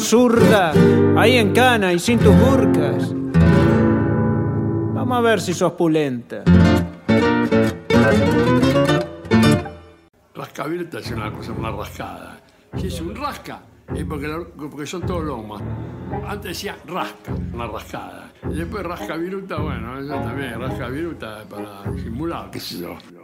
Zurda, ahí en cana y sin tus burcas. Vamos a ver si sos pulenta. Rascaviruta es una cosa más rascada. Si es un rasca, es porque son todos lomas. Antes decía rasca, una rascada. Y después rascaviruta, bueno, eso también, rascaviruta para simular, qué sé yo.